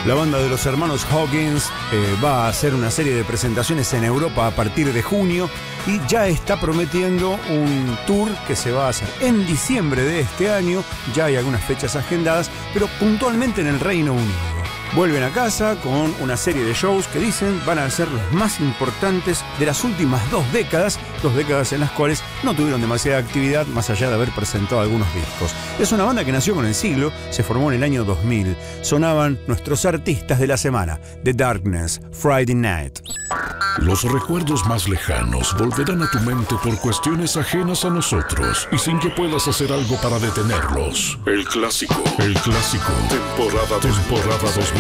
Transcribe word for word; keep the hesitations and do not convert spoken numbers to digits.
La banda de los hermanos Hawkins eh, va a hacer una serie de presentaciones en Europa a partir de junio y ya está prometiendo un tour que se va a hacer en diciembre de este año. Ya hay algunas fechas agendadas, pero puntualmente en el Reino Unido. Vuelven a casa con una serie de shows que dicen van a ser los más importantes de las últimas dos décadas, dos décadas en las cuales no tuvieron demasiada actividad más allá de haber presentado algunos discos. Es una banda que nació con el siglo, se formó en el año dos mil. Sonaban nuestros artistas de la semana: The Darkness, Friday Night. Los recuerdos más lejanos volverán a tu mente por cuestiones ajenas a nosotros y sin que puedas hacer algo para detenerlos. El clásico, el clásico, temporada, temporada dos mil.